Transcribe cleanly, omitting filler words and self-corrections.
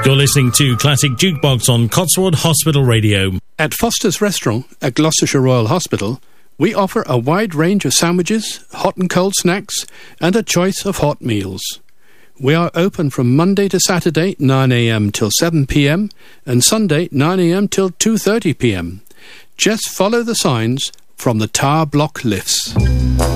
You're listening to Classic Jukebox on Cotswold Hospital Radio. At Foster's Restaurant at Gloucestershire Royal Hospital, we offer a wide range of sandwiches, hot and cold snacks, and a choice of hot meals. We are open from Monday to Saturday, 9 a.m. till 7 p.m, and Sunday, 9 a.m. till 2:30 p.m. Just follow the signs from the tower block lifts.